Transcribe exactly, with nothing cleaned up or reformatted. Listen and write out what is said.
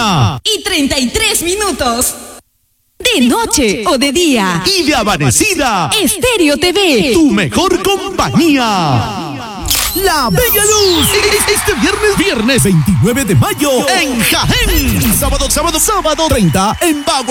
una y treinta y tres minutos. De noche o de día. Y de amanecida. Estéreo T V. Tu mejor compañía. La Bella Luz. Este viernes, viernes veintinueve de mayo en Jaén. Sábado, sábado, sábado treinta en Bagua.